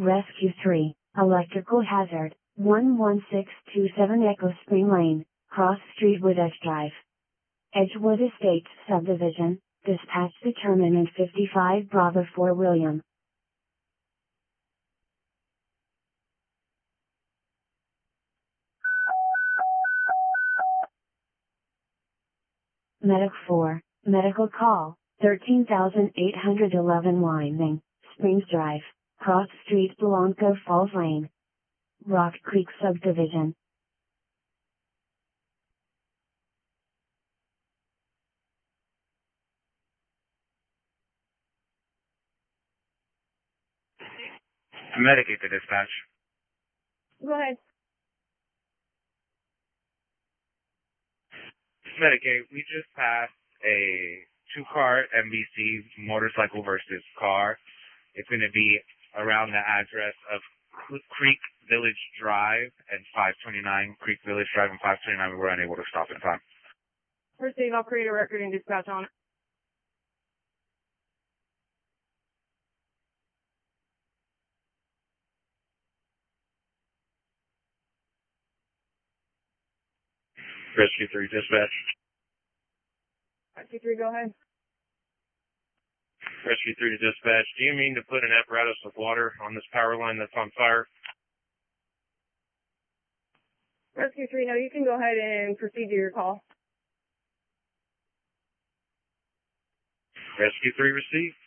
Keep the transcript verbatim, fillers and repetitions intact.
Rescue three, electrical hazard, one one six two seven Echo Spring Lane, cross street Wood Edge Drive. Edgewood Estates Subdivision, dispatch determinant fifty-five Bravo four William. Medic four, medical call, thirteen thousand eight hundred eleven Wyoming, Springs Drive, cross street Blanco Falls Lane. Rock Creek Subdivision. Medicate the dispatch. Go ahead. Medicate, we just passed a two-car M B C motorcycle versus car. It's going to be around the address of Creek Village Drive and five twenty-nine. Creek Village Drive and five twenty-nine. We were unable to stop in time. Receive, I'll create a record and dispatch on it. Rescue three, dispatch. Rescue three, go ahead. Rescue three to dispatch. Do you mean to put an apparatus of water on this power line that's on fire? Rescue three, no, you can go ahead and proceed to your call. Rescue three, receive.